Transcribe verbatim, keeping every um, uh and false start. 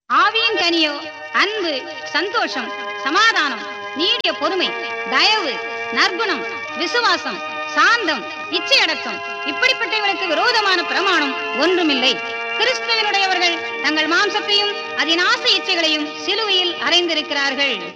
ஆவியின் கனியோ அன்பு, சந்தோஷம், சமாதானம், நீடிய பொறுமை, தயவு, நற்குணம், விசுவாசம், சாந்தம், இச்சையடக்கம். இப்படிப்பட்டவர்களுக்கு விரோதமான பிரமாணம் ஒன்றுமில்லை. கிறிஸ்துவனுடையவர்கள் தங்கள் மாம்சத்தையும் அதன் ஆசை இச்சைகளையும் சிலுவையில் அறைந்திருக்கிறார்கள்.